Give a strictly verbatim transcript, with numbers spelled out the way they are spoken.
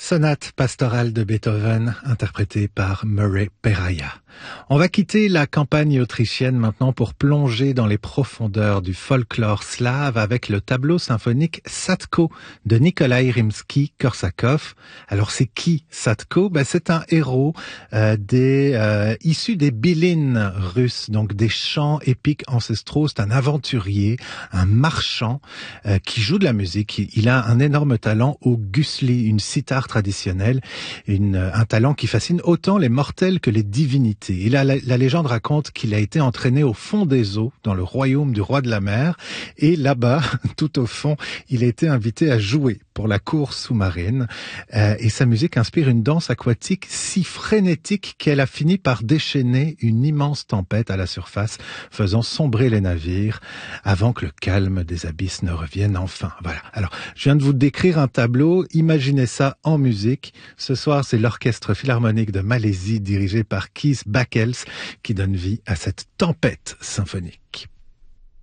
Sonate pastorale de Beethoven, interprétée par Murray Peraya. On va quitter la campagne autrichienne maintenant pour plonger dans les profondeurs du folklore slave avec le tableau symphonique Sadko de Nikolai Rimsky-Korsakov. Alors c'est qui Sadko? Ben, c'est un héros euh, des, euh, issu des Bylines russes, donc des chants épiques ancestraux. C'est un aventurier, un marchand euh, qui joue de la musique. Il a un énorme talent au gusli, une sitar traditionnelle, une, un talent qui fascine autant les mortels que les divinités. Et là, la, la légende raconte qu'il a été entraîné au fond des eaux, dans le royaume du roi de la mer, et là-bas, tout au fond, il a été invité à jouer pour la cour sous-marine. Euh, et sa musique inspire une danse aquatique si frénétique qu'elle a fini par déchaîner une immense tempête à la surface, faisant sombrer les navires avant que le calme des abysses ne revienne enfin. Voilà. Alors, je viens de vous décrire un tableau. Imaginez ça en musique. Ce soir, c'est l'Orchestre Philharmonique de Malaisie dirigé par Kees Bakkels qui donne vie à cette tempête symphonique.